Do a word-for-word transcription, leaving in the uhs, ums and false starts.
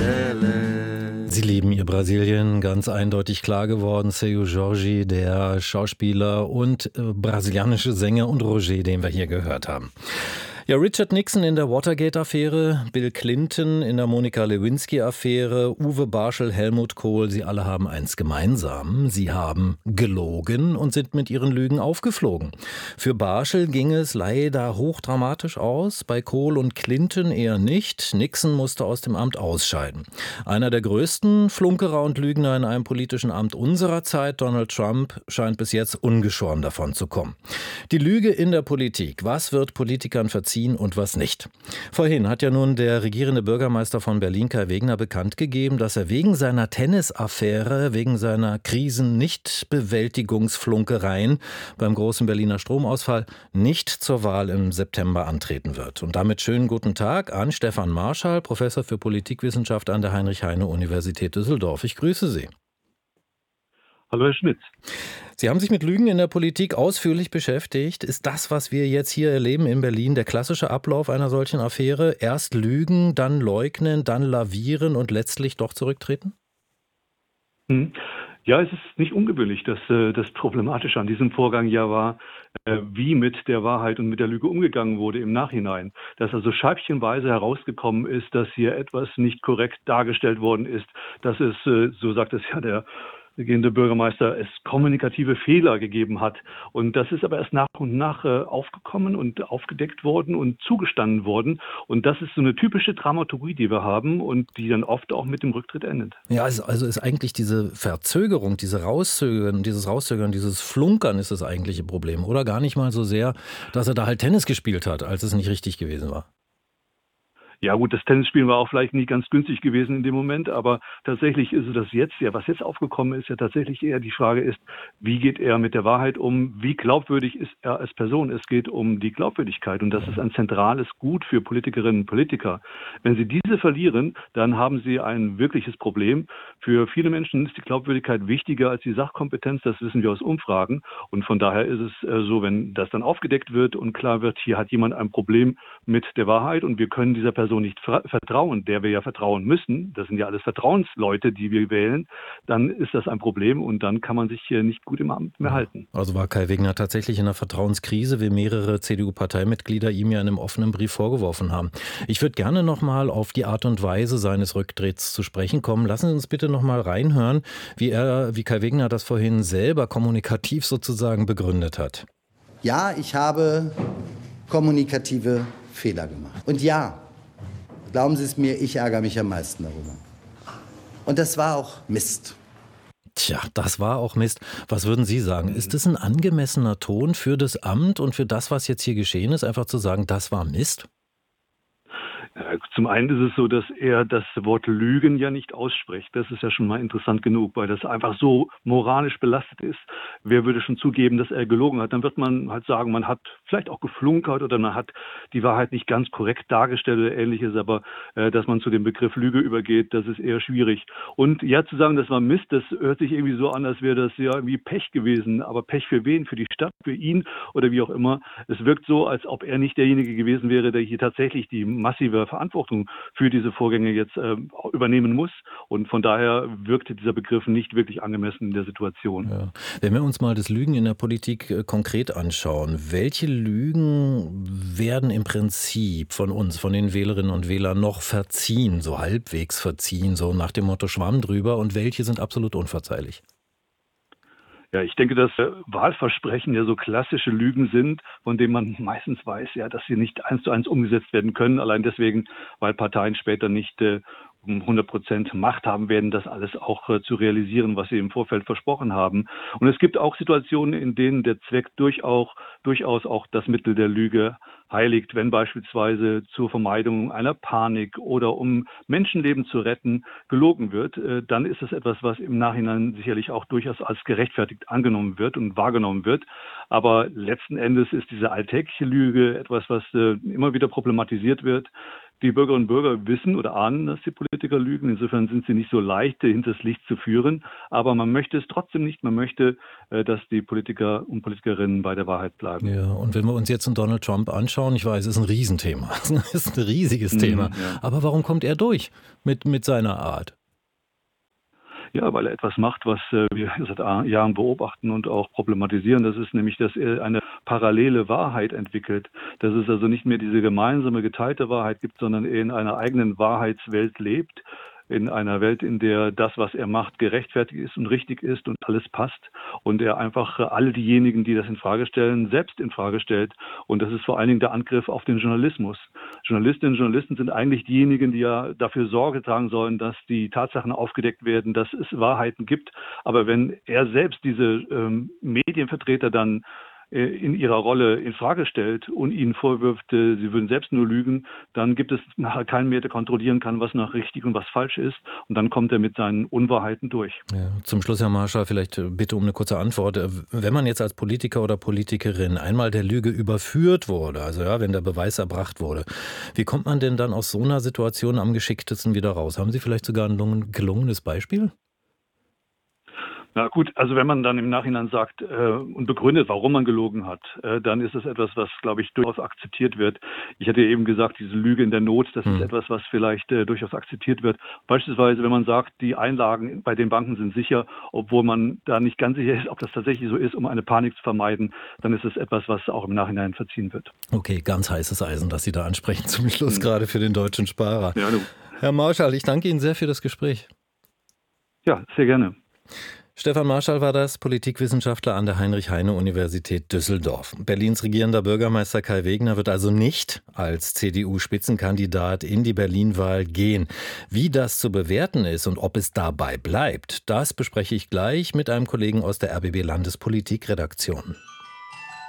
Sie lieben ihr Brasilien, ganz eindeutig klar geworden. Seu Jorge, der Schauspieler und äh, brasilianische Sänger, und Roger, den wir hier gehört haben. Ja, Richard Nixon in der Watergate-Affäre, Bill Clinton in der Monika-Lewinsky-Affäre, Uwe Barschel, Helmut Kohl, sie alle haben eins gemeinsam. Sie haben gelogen und sind mit ihren Lügen aufgeflogen. Für Barschel ging es leider hochdramatisch aus, bei Kohl und Clinton eher nicht. Nixon musste aus dem Amt ausscheiden. Einer der größten Flunkerer und Lügner in einem politischen Amt unserer Zeit, Donald Trump, scheint bis jetzt ungeschoren davon zu kommen. Die Lüge in der Politik. Was wird Politikern verziehen und was nicht? Vorhin hat ja nun der regierende Bürgermeister von Berlin, Kai Wegner, bekannt gegeben, dass er wegen seiner Tennisaffäre, wegen seiner Krisen-Nichtbewältigungsflunkereien beim großen Berliner Stromausfall nicht zur Wahl im September antreten wird. Und damit schönen guten Tag an Stefan Marschall, Professor für Politikwissenschaft an der Heinrich-Heine-Universität Düsseldorf. Ich grüße Sie. Hallo, Herr Schmitz. Sie haben sich mit Lügen in der Politik ausführlich beschäftigt. Ist das, was wir jetzt hier erleben in Berlin, der klassische Ablauf einer solchen Affäre? Erst lügen, dann leugnen, dann lavieren und letztlich doch zurücktreten? Hm. Ja, es ist nicht ungewöhnlich, dass äh, das Problematische an diesem Vorgang ja war, äh, wie mit der Wahrheit und mit der Lüge umgegangen wurde im Nachhinein. Dass also scheibchenweise herausgekommen ist, dass hier etwas nicht korrekt dargestellt worden ist, dass es, äh, so sagt es ja der regierende Bürgermeister, es kommunikative Fehler gegeben hat. Und das ist aber erst nach und nach äh, aufgekommen und aufgedeckt worden und zugestanden worden. Und das ist so eine typische Dramaturgie, die wir haben und die dann oft auch mit dem Rücktritt endet. Ja, also, also ist eigentlich diese Verzögerung, diese Rauszögern, dieses Rauszögern, dieses Flunkern ist das eigentliche Problem. Oder gar nicht mal so sehr, dass er da halt Tennis gespielt hat, als es nicht richtig gewesen war. Ja gut, das Tennisspielen war auch vielleicht nicht ganz günstig gewesen in dem Moment, aber tatsächlich ist es das jetzt, ja, was jetzt aufgekommen ist, ja tatsächlich eher die Frage ist, wie geht er mit der Wahrheit um, wie glaubwürdig ist er als Person? Es geht um die Glaubwürdigkeit und das ist ein zentrales Gut für Politikerinnen und Politiker. Wenn sie diese verlieren, dann haben sie ein wirkliches Problem. Für viele Menschen ist die Glaubwürdigkeit wichtiger als die Sachkompetenz, das wissen wir aus Umfragen und von daher ist es äh, so, wenn das dann aufgedeckt wird und klar wird, hier hat jemand ein Problem mit der Wahrheit und wir können dieser Person nicht vertrauen, der wir ja vertrauen müssen, das sind ja alles Vertrauensleute, die wir wählen, dann ist das ein Problem und dann kann man sich hier nicht gut im Amt mehr halten. Also war Kai Wegner tatsächlich in einer Vertrauenskrise, wie mehrere C D U-Parteimitglieder ihm ja in einem offenen Brief vorgeworfen haben. Ich würde gerne noch mal auf die Art und Weise seines Rücktritts zu sprechen kommen. Lassen Sie uns bitte noch mal reinhören, wie er, wie Kai Wegner das vorhin selber kommunikativ sozusagen begründet hat. Ja, ich habe kommunikative Fehler gemacht. Und ja, glauben Sie es mir, ich ärgere mich am meisten darüber. Und das war auch Mist. Tja, das war auch Mist. Was würden Sie sagen? Ist es ein angemessener Ton für das Amt und für das, was jetzt hier geschehen ist, einfach zu sagen, das war Mist? Zum einen ist es so, dass er das Wort Lügen ja nicht ausspricht. Das ist ja schon mal interessant genug, weil das einfach so moralisch belastet ist. Wer würde schon zugeben, dass er gelogen hat? Dann wird man halt sagen, man hat vielleicht auch geflunkert oder man hat die Wahrheit nicht ganz korrekt dargestellt oder ähnliches. Aber äh, dass man zu dem Begriff Lüge übergeht, das ist eher schwierig. Und ja, zu sagen, das war Mist, das hört sich irgendwie so an, als wäre das ja irgendwie Pech gewesen. Aber Pech für wen? Für die Stadt, für ihn oder wie auch immer. Es wirkt so, als ob er nicht derjenige gewesen wäre, der hier tatsächlich die massive Verantwortung für diese Vorgänge jetzt äh, übernehmen muss. Und von daher wirkte dieser Begriff nicht wirklich angemessen in der Situation. Ja. Wenn wir uns mal das Lügen in der Politik äh, konkret anschauen, welche Lügen werden im Prinzip von uns, von den Wählerinnen und Wählern noch verziehen, so halbwegs verziehen, so nach dem Motto Schwamm drüber, und welche sind absolut unverzeihlich? Ja, ich denke, dass äh, Wahlversprechen ja so klassische Lügen sind, von denen man meistens weiß, ja, dass sie nicht eins zu eins umgesetzt werden können. Allein deswegen, weil Parteien später nicht äh, um hundert Prozent Macht haben werden, das alles auch äh, zu realisieren, was sie im Vorfeld versprochen haben. Und es gibt auch Situationen, in denen der Zweck durchaus, durchaus auch das Mittel der Lüge heiligt, wenn beispielsweise zur Vermeidung einer Panik oder um Menschenleben zu retten gelogen wird, äh, dann ist das etwas, was im Nachhinein sicherlich auch durchaus als gerechtfertigt angenommen wird und wahrgenommen wird. Aber letzten Endes ist diese alltägliche Lüge etwas, was äh, immer wieder problematisiert wird. Die Bürgerinnen und Bürger wissen oder ahnen, dass die Politiker lügen. Insofern sind sie nicht so leicht, hinters Licht zu führen. Aber man möchte es trotzdem nicht. Man möchte, dass die Politiker und Politikerinnen bei der Wahrheit bleiben. Ja, und wenn wir uns jetzt einen Donald Trump anschauen, ich weiß, es ist ein Riesenthema. Es ist ein riesiges mhm, Thema. Ja. Aber warum kommt er durch mit, mit seiner Art? Ja, weil er etwas macht, was äh, wir seit Jahren beobachten und auch problematisieren. Das ist nämlich, dass er eine parallele Wahrheit entwickelt. Dass es also nicht mehr diese gemeinsame, geteilte Wahrheit gibt, sondern er in einer eigenen Wahrheitswelt lebt. In einer Welt, in der das, was er macht, gerechtfertigt ist und richtig ist und alles passt. Und er einfach alle diejenigen, die das in Frage stellen, selbst in Frage stellt. Und das ist vor allen Dingen der Angriff auf den Journalismus. Journalistinnen und Journalisten sind eigentlich diejenigen, die ja dafür Sorge tragen sollen, dass die Tatsachen aufgedeckt werden, dass es Wahrheiten gibt. Aber wenn er selbst diese ähm, Medienvertreter dann in ihrer Rolle in Frage stellt und ihnen vorwirft, sie würden selbst nur lügen, dann gibt es nachher keinen mehr, der kontrollieren kann, was noch richtig und was falsch ist. Und dann kommt er mit seinen Unwahrheiten durch. Ja, zum Schluss, Herr Marschall, vielleicht bitte um eine kurze Antwort. Wenn man jetzt als Politiker oder Politikerin einmal der Lüge überführt wurde, also ja, wenn der Beweis erbracht wurde, wie kommt man denn dann aus so einer Situation am geschicktesten wieder raus? Haben Sie vielleicht sogar ein gelungenes Beispiel? Na gut, also wenn man dann im Nachhinein sagt äh, und begründet, warum man gelogen hat, äh, dann ist es etwas, was, glaube ich, durchaus akzeptiert wird. Ich hatte eben gesagt, diese Lüge in der Not, das hm. ist etwas, was vielleicht äh, durchaus akzeptiert wird. Beispielsweise, wenn man sagt, die Einlagen bei den Banken sind sicher, obwohl man da nicht ganz sicher ist, ob das tatsächlich so ist, um eine Panik zu vermeiden, dann ist es etwas, was auch im Nachhinein verziehen wird. Okay, ganz heißes Eisen, das Sie da ansprechen zum Schluss, hm. gerade für den deutschen Sparer. Ja, du. Herr Marschall, ich danke Ihnen sehr für das Gespräch. Ja, sehr gerne. Stefan Marschall war das, Politikwissenschaftler an der Heinrich-Heine-Universität Düsseldorf. Berlins regierender Bürgermeister Kai Wegner wird also nicht als C D U-Spitzenkandidat in die Berlin-Wahl gehen. Wie das zu bewerten ist und ob es dabei bleibt, das bespreche ich gleich mit einem Kollegen aus der R B B-Landespolitik-Redaktion.